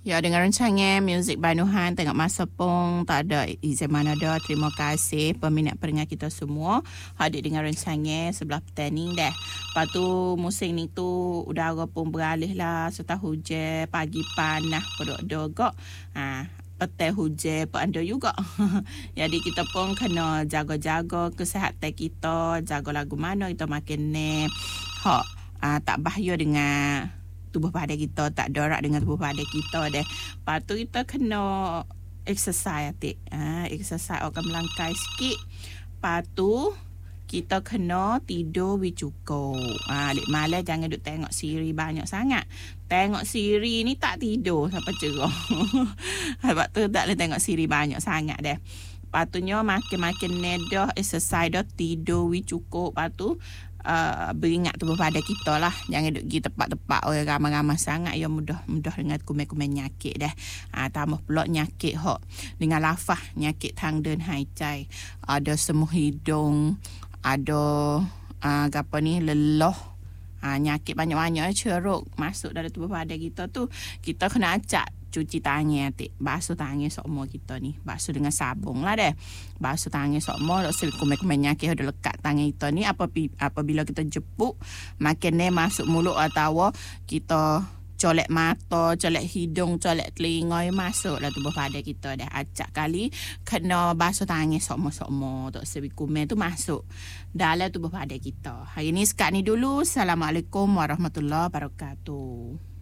Ya, dengan rancangan Muzik Banuhan tengok masa pun tak ada izin mana dah. Terima kasih peminat pendengar kita semua hadir dengan rancangan sebelah petang ni dah. Lepas tu musim ni tu udara pun beralih lah, serta hujan, pagi panas, pedok-dogok. Petang hujan pun ada juga. Jadi kita pun kena jaga-jaga kesihatan kita, jaga lagu mana kita makan ni. Tak bahaya dengan tubuh badan kita, tak dorak dengan tubuh badan kita dah. Lepas tu kita kena exercise atik. Exercise akan melangkai sikit. Lepas tu kita kena tidur cukup. Lek malam jangan duk tengok siri banyak sangat. Tengok siri ni tak tidur sampai cerah. Sebab tu tak boleh tengok siri banyak sangat dah. Patutnya makin-makin nedah, exercise dah, tidur cukup. Lepas tu beringat tubuh badan kita lah. Jangan duduk pergi tempat-tempat orang ramai-ramai sangat. Ya mudah dengan kuman-kuman nyakit dah. Tambah pula nyakit dengan lafaz, nyakit tang dan haicai. Ada semua hidung, ada leloh. Nyakit banyak-banyak ceruk masuk dalam tubuh badan kita tu. Kita kena acak cuci tangan atik. Basuh tangan semua kita ni. Basuh dengan sabun lah deh. Basuh tangan semua. Tak kuman-kuman nyakit ada lekat tangan kita ni. Apabila kita jepuk, makin ni masuk mulut atau kita colek mata, colek hidung, colek telinga, masuk lah tubuh badan kita dah. Acak kali kena basuh tangan semua-semua. Tak sebi kuman tu masuk dalam tubuh badan kita. Hari ni sekat ni dulu. Assalamualaikum warahmatullahi wabarakatuh.